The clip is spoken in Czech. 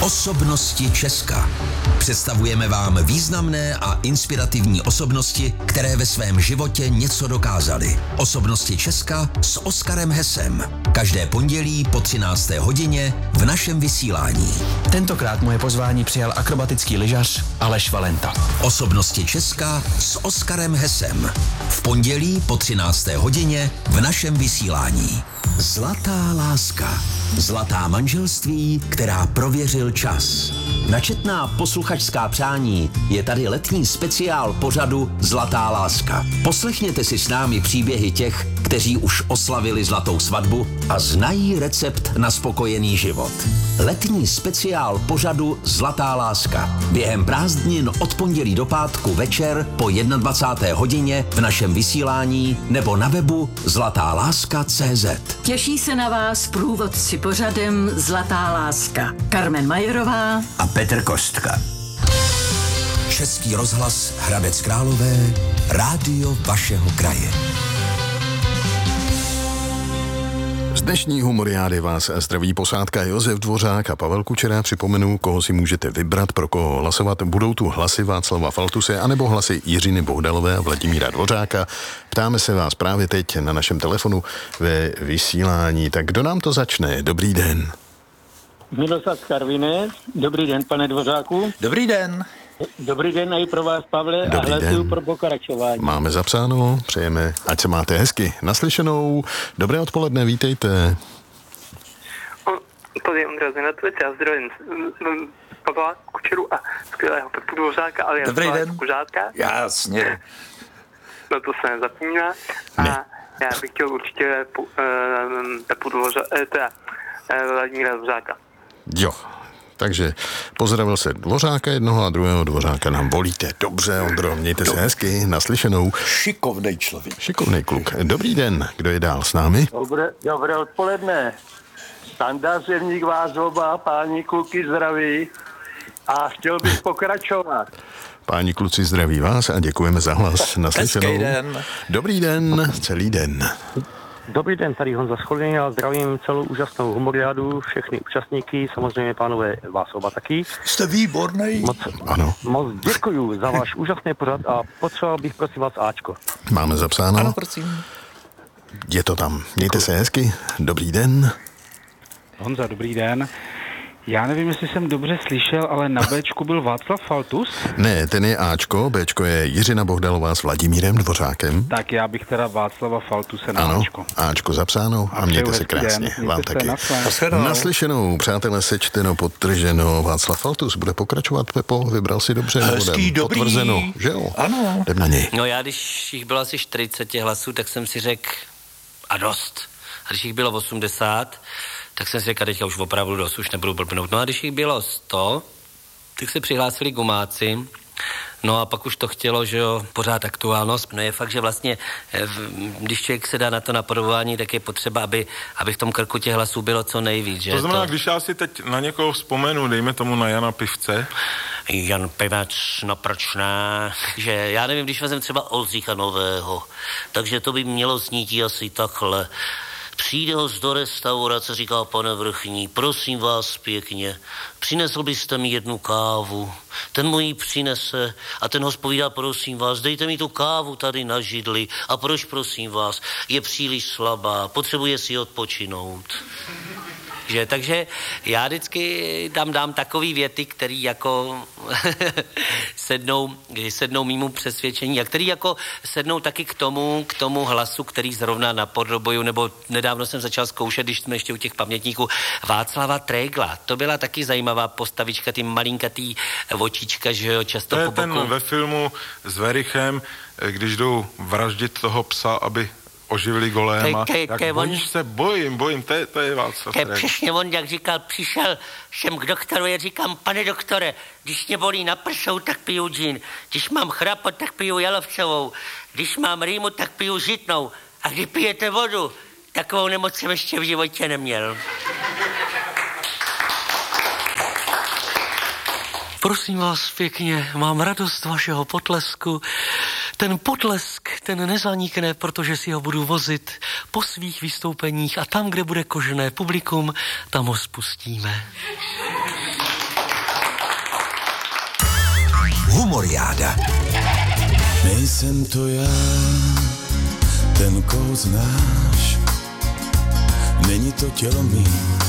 Osobnosti Česka. Představujeme vám významné a inspirativní osobnosti, které ve svém životě něco dokázaly. Osobnosti Česka s Oskarem Hesem. Každé pondělí po 13. hodině v našem vysílání. Tentokrát moje pozvání přijal akrobatický lyžař Aleš Valenta. Osobnosti Česka s Oskarem Hesem. V pondělí po 13. hodině v našem vysílání. Zlatá láska. Zlatá manželství, která prověřil čas. Na četná posluchačská přání je tady letní speciál pořadu Zlatá láska. Poslechněte si s námi příběhy těch, kteří už oslavili zlatou svatbu a znají recept na spokojený život. Letní speciál pořadu Zlatá láska. Během prázdnin od pondělí do pátku večer po 21. hodině v našem vysílání nebo na webu zlatáláska.cz. Těší se na vás průvodci pořadem Zlatá láska. Carmen Majerová a Petr Kostka. Český rozhlas Hradec Králové, rádio vašeho kraje. Z dnešní humoriády vás zdraví posádka Josef Dvořák a Pavel Kučera. Připomenu, koho si můžete vybrat, pro koho hlasovat. Budou tu hlasy Václava Faltuse anebo hlasy Jiřiny Bohdalové a Vladimíra Dvořáka. Ptáme se vás právě teď na našem telefonu ve vysílání. Tak kdo nám to začne? Dobrý den. Miloslav Karviné. Dobrý den, pane Dvořáku. Dobrý den. Dobrý den i pro vás, Pavle, Dobrý a hlasuju den. pro pokračování. Máme zapsáno, přejeme, ať se máte hezky. Naslyšenou. Dobré odpoledne, vítejte. Tady Ondra Zinatovič, já zdravím Pavla Kučeru a skvělého Pepu Dvořáka, ale já Dobrý den. Kuřátka. Jasně. No to se nezapomíná. Ne. A já bych chtěl určitě Pepu Dvořáka, Vladimíra Dvořáka. Jo. Takže pozdravil se Dvořáka jednoho a druhého Dvořáka nám volíte. Dobře, Ondro, mějte se hezky, naslyšenou. Šikovnej člověk. Šikovnej kluk. Dobrý den, kdo je dál s námi? Dobré odpoledne. Standa Zevník vás oba, páni kluky zdraví a chtěl bych pokračovat. Páni kluci, zdraví vás a děkujeme za hlas. Naslyšenou. Hezký den. Dobrý den, celý den. Dobrý den, tady Honza Scholný a zdravím celou úžasnou humoriádu, všechny účastníky, samozřejmě pánové vás oba taky. Jste výborný. Moc děkuju za váš úžasný pořad a potřeboval bych prosím vás Ačko. Máme zapsáno. Ano, prosím. Je to tam. Mějte se hezky. Dobrý den. Honza, dobrý den. Já nevím, jestli jsem dobře slyšel, ale na Bčku byl Václav Faltus. Ne, ten je Ačko, Bčko je Jiřina Bohdalová s Vladimírem Dvořákem. Tak já bych teda Václava Faltuse na Ano, Ačko. Ačko zapsáno a mějte se krásně. Vám taky. Naslyšenou, přátelé, sečteno, podtrženo. Václav Faltus bude pokračovat, Pepo, vybral si dobře. Hezký, dobrý. Potvrzeno, že jo? Ano. Jdem na něj. No já, když jich bylo asi 40 hlasů, tak jsem si řekl a dost. A když jich bylo 80, tak jsem si řekl, teďka už opravdu dost, už nebudu blbnout. No a když jich bylo 100, tak se přihlásili gumáci. No a pak už to chtělo, že jo, pořád aktuálnost. No je fakt, že vlastně, když člověk se dá na to napodobování, tak je potřeba, aby v tom krku těch hlasů bylo co nejvíc, že? To znamená, když já si teď na někoho vzpomenu, dejme tomu na Jana Pivce. Jan Pivec, no proč ne? Že já nevím, když vezem třeba Oldřicha Nového, takže to by mělo znít asi takhle. Přijde host do restaurace, říká: pane vrchní, prosím vás pěkně, přinesl byste mi jednu kávu. Ten mu ji přinese a ten host povídá: prosím vás, dejte mi tu kávu tady na židli. A proč, prosím vás? Je příliš slabá, potřebuje si odpočinout. Že, takže já vždycky dám takový věty, který jako sednou mýmu přesvědčení a který jako sednou taky k tomu hlasu, který zrovna napodobuju, nebo nedávno jsem začal zkoušet, když jsme ještě u těch pamětníků, Václava Trégla. To byla taky zajímavá postavička, ty malinkatý očička, že jo, často po boku. To je ten ve filmu s Verichem, když jdou vraždit toho psa, aby oživili Goléma. Bojíš se? Bojím, to je Václav Trégl. Přesně on, jak říkal, přišel jsem k doktoru, já říkám: pane doktore, když mě bolí na prsou, tak piju džín. Když mám chrapot, tak piju jalovcovou. Když mám rýmu, tak piju žitnou. A když pijete vodu, takovou nemoc jsem ještě v životě neměl. Prosím vás pěkně, mám radost vašeho potlesku. Ten potlesk, ten nezanikne, protože si ho budu vozit po svých vystoupeních a tam, kde bude kožené publikum, tam ho spustíme. Humoriáda. Nejsem to já, ten, koho znáš, není to tělo mý.